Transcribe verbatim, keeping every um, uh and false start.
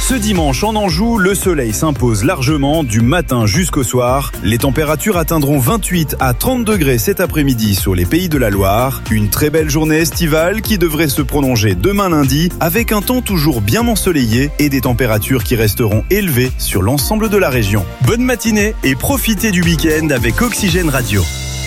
Ce dimanche en Anjou, le soleil s'impose largement du matin jusqu'au soir. Les températures atteindront vingt-huit à trente degrés cet après-midi sur les Pays de la Loire. Une très belle journée estivale qui devrait se prolonger demain lundi avec un temps toujours bien ensoleillé et des températures qui resteront élevées sur l'ensemble de la région. Bonne matinée et profitez du week-end avec Oxygène Radio.